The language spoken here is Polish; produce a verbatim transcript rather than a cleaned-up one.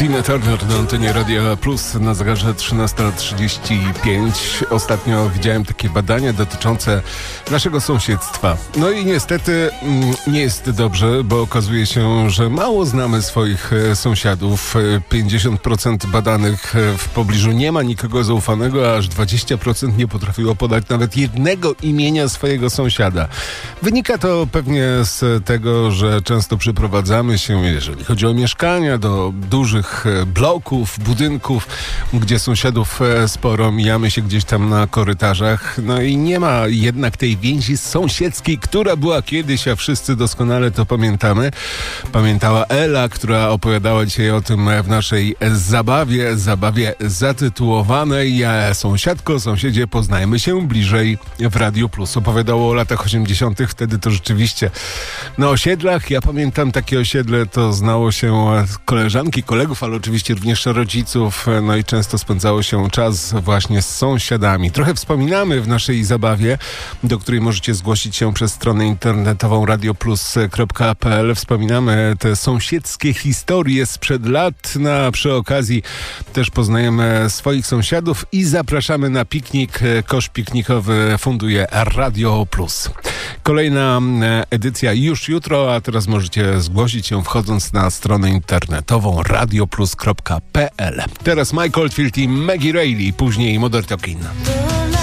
Tina Turner na antenie Radia Plus na zegarze trzynasta trzydzieści pięć. Ostatnio widziałem takie badania dotyczące naszego sąsiedztwa. No i niestety nie jest dobrze, bo okazuje się, że mało znamy swoich sąsiadów. pięćdziesiąt procent badanych w pobliżu nie ma nikogo zaufanego, a aż dwadzieścia procent nie potrafiło podać nawet jednego imienia swojego sąsiada. Wynika to pewnie z tego, że często przyprowadzamy się, jeżeli chodzi o mieszkania, do dużych bloków, budynków, gdzie sąsiadów sporo, mijamy się gdzieś tam na korytarzach. No i nie ma jednak tej więzi sąsiedzkiej, która była kiedyś, a wszyscy doskonale to pamiętamy. Pamiętała Ela, która opowiadała dzisiaj o tym w naszej zabawie, zabawie zatytułowanej Sąsiadko, sąsiedzie, poznajmy się bliżej w Radiu Plus. Opowiadało o latach osiemdziesiątych. Wtedy to rzeczywiście na osiedlach, ja pamiętam takie osiedle, to znało się koleżanki, kolegów, ale oczywiście również rodziców, no i często spędzało się czas właśnie z sąsiadami. Trochę wspominamy w naszej zabawie, do której możecie zgłosić się przez stronę internetową radioplus kropka p l. Wspominamy te sąsiedzkie historie sprzed lat, no, przy okazji też poznajemy swoich sąsiadów i zapraszamy na piknik. Kosz piknikowy funduje Radio Plus. Kolejna edycja już jutro, a teraz możecie zgłosić się wchodząc na stronę internetową radioplus kropka p l. Teraz Mike Oldfield i Maggie Reilly, później Modern Talking.